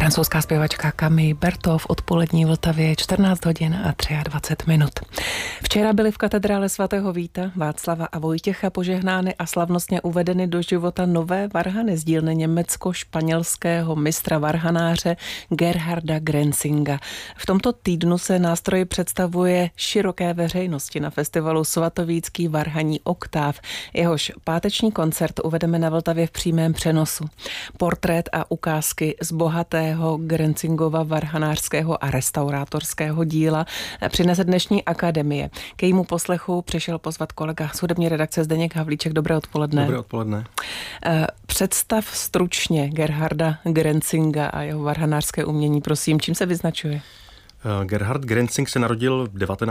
Francouzská zpěvačka Camille Bertov v odpolední Vltavě 14 hodin a 23 minut. Včera byly v katedrále svatého Víta, Václava a Vojtěcha požehnány a slavnostně uvedeny do života nové varhany z dílny německo-španělského mistra varhanáře Gerharda Grenzinga. V tomto týdnu se nástroj představuje široké veřejnosti na festivalu Svatovícký varhaní oktáv. Jehož páteční koncert uvedeme na Vltavě v přímém přenosu. Portrét a ukázky z bohatého Grenzingova varhanářského a restaurátorského díla přinese dnešní akademie. K jejímu poslechu přišel pozvat kolega z hudební redakce Zdeněk Havlíček. Dobré odpoledne. Dobré odpoledne. Představ stručně Gerharda Grenzinga a jeho varhanářské umění, prosím. Čím se vyznačuje? Gerhard Grenzing se narodil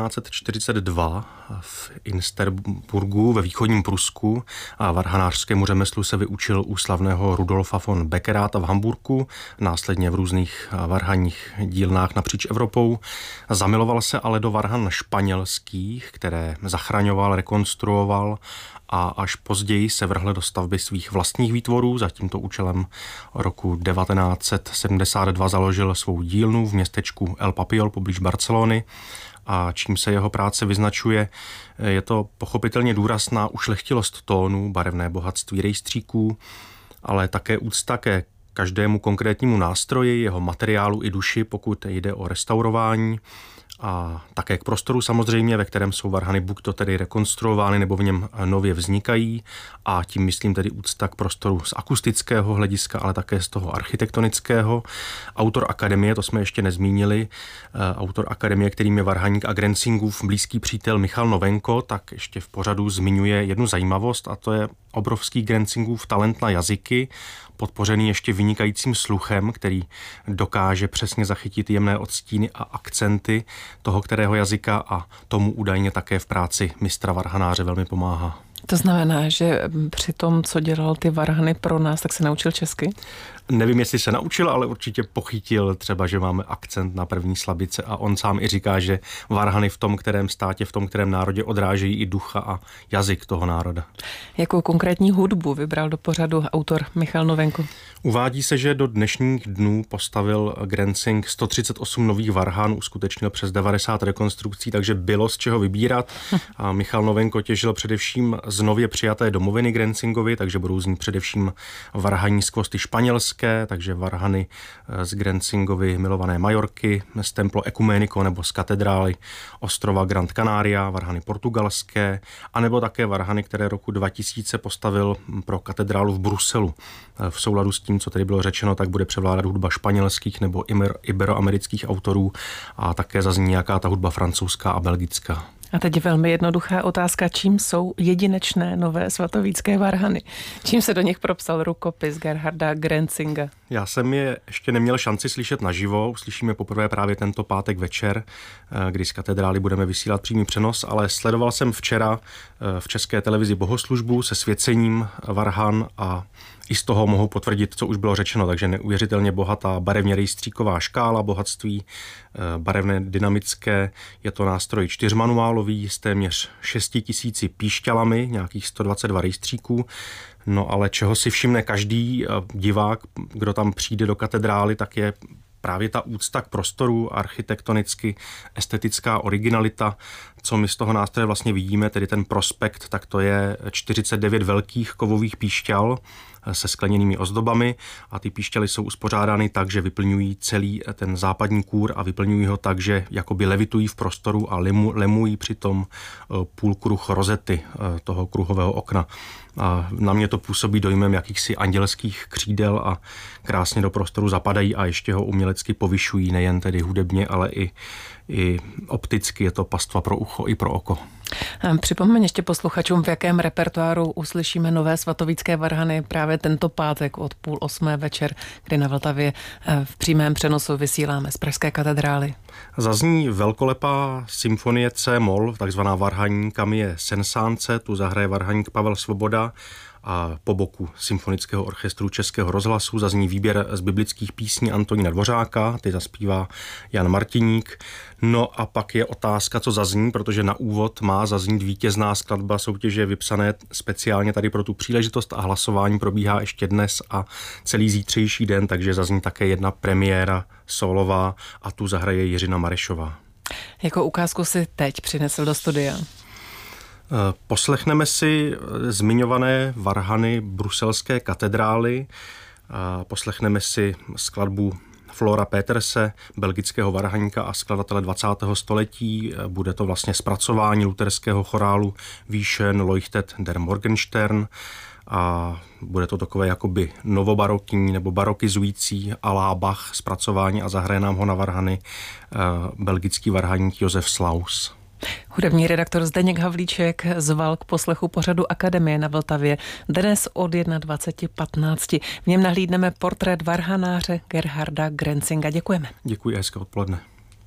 1942 v Insterburgu ve východním Prusku a varhanářskému řemeslu se vyučil u slavného Rudolfa von Beckeráta v Hamburku, následně v různých varhanních dílnách napříč Evropou. Zamiloval se ale do varhan španělských, které zachraňoval, rekonstruoval a až později se vrhl do stavby svých vlastních výtvorů. Za tímto účelem roku 1972 založil svou dílnu v městečku El Papiol poblíž Barcelony. A čím se jeho práce vyznačuje, je to pochopitelně důraz na ušlechtilost tónů, barevné bohatství rejstříků, ale také úcta ke každému konkrétnímu nástroji, jeho materiálu i duši, pokud jde o restaurování, a také k prostoru samozřejmě, ve kterém jsou varhany buď to tedy rekonstruovány, nebo v něm nově vznikají, a tím myslím tedy úcta k prostoru z akustického hlediska, ale také z toho architektonického. Autor akademie, to jsme ještě nezmínili, autor akademie, kterým je varhaník a Grenzingův blízký přítel Michal Novenko, tak ještě v pořadu zmiňuje jednu zajímavost, a to je obrovský Grenzingův talent na jazyky, podpořený ještě vynikajícím sluchem, který dokáže přesně zachytit jemné odstíny a akcenty toho kterého jazyka, a tomu údajně také v práci mistra varhanáře velmi pomáhá. To znamená, že při tom, co dělal ty varhany pro nás, tak se naučil česky? Nevím, jestli se naučil, ale určitě pochytil třeba, že máme akcent na první slabice, a on sám i říká, že varhany v tom kterém státě, v tom kterém národě odrážejí i ducha a jazyk toho národa. Jakou konkrétní hudbu vybral do pořadu autor Michal Novenko? Uvádí se, že do dnešních dnů postavil Grenzing 138 nových varhan, uskutečnil přes 90 rekonstrukcí, takže bylo z čeho vybírat. A Michal Novenko těžil především z nově přijaté domoviny Grenzingovi, takže budou z ní především varhaní skvosty španělské, takže varhany z Grenzingovy milované Majorky, z Templo Ecumenico nebo z katedrály ostrova Gran Canaria, varhany portugalské, anebo také varhany, které roku 2000 postavil pro katedrálu v Bruselu. V souladu s tím, co tady bylo řečeno, tak bude převládat hudba španělských nebo iberoamerických autorů a také zazní nějaká ta hudba francouzská a belgická. A teď velmi jednoduchá otázka, čím jsou jedinečné nové svatovícké varhany? Čím se do nich propsal rukopis Gerharda Grenzinga? Já jsem je ještě neměl šanci slyšet naživo, uslyšíme poprvé právě tento pátek večer, kdy z katedrály budeme vysílat přímý přenos, ale sledoval jsem včera v České televizi bohoslužbu se svěcením varhan a i z toho mohu potvrdit, co už bylo řečeno, takže neuvěřitelně bohatá barevně rejstříková škála, bohatství barevné, dynamické. Je to nástroj čtyřmanuálový s téměř 6 000 píšťalami, nějakých 122 rejstříků. No ale čeho si všimne každý divák, kdo tam přijde do katedrály, tak je právě ta úcta k prostoru, architektonicky, estetická originalita. Co my z toho nástroje vlastně vidíme, tedy ten prospekt, tak to je 49 velkých kovových píšťal se skleněnými ozdobami, a ty píšťaly jsou uspořádány tak, že vyplňují celý ten západní kůr a vyplňují ho tak, že jakoby levitují v prostoru a lemují přitom půlkruh rozety toho kruhového okna. A na mě to působí dojmem jakýchsi andělských křídel a krásně do prostoru zapadají a ještě ho umělecky povyšují, nejen tedy hudebně, ale i opticky. Je to pastva pro ucho i pro oko. Připomeň ještě posluchačům, v jakém repertoáru uslyšíme nové svatovícké varhany právě tento pátek od 7:30 večer, kdy na Vltavě v přímém přenosu vysíláme z pražské katedrály. Zazní velkolepá symfonie C-moll, takzvaná varhaní Camille Saint-Saëns, tu zahraje varhaník Pavel Svoboda, a po boku Symfonického orchestru Českého rozhlasu zazní výběr z biblických písní Antonína Dvořáka, ty zaspívá Jan Martiník. No a pak je otázka, co zazní, protože na úvod má zaznít vítězná skladba soutěže vypsané speciálně tady pro tu příležitost a hlasování probíhá ještě dnes a celý zítřejší den, takže zazní také jedna premiéra sólová a tu zahraje Jiřina Marešová. Jako ukázku si teď přinesl do studia? Poslechneme si zmiňované varhany bruselské katedrály, poslechneme si skladbu Flora Peterse, belgického varhaníka a skladatele 20. století. Bude to vlastně zpracování luterského chorálu Wieschen Leuchtet der Morgenstern a bude to takové jakoby novobarokní nebo barokizující à la Bach zpracování a zahraje nám ho na varhany belgický varhaník Josef Slaus. Hudební redaktor Zdeněk Havlíček zval k poslechu pořadu Akademie na Vltavě dnes od 21:15. V něm nahlídneme portrét varhanáře Gerharda Grenzinga. Děkujeme. Děkuji, hezké odpoledne.